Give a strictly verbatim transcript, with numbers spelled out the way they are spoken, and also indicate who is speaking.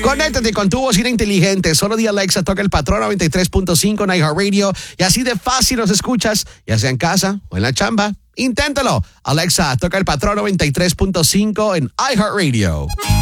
Speaker 1: Conéctate con tu bocina inteligente. Solo di Alexa, toca el patrón noventa y tres punto cinco en iHeartRadio y así de fácil nos escuchas, ya sea en casa o en la chamba. Inténtalo. Alexa, toca el patrón noventa y tres punto cinco en iHeartRadio.